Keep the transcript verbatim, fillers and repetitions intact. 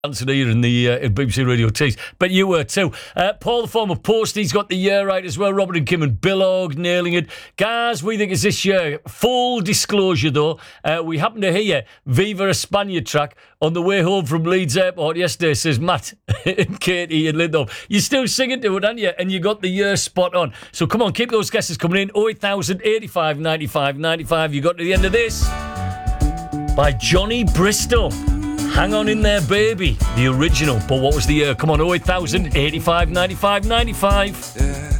Answered here in the uh, B B C Radio Tees, but you were too. Uh, Paul, the former post, he's got the year right as well. Robert and Kim and Billog nailing it. Guys, we think it's this year. Full disclosure, though, uh, we happened to hear Viva España track on the way home from Leeds Airport yesterday, says Matt and Katie and Lindholm. You're still singing to it, aren't you? And you got the year spot on. So come on, keep those guesses coming in. oh eight thousand eighty-five ninety-five ninety-five. You got to the end of this by Johnny Bristol. Hang on in there, baby. The original. But what was the year? Come on, oh eight thousand eighty-five ninety-five ninety-five.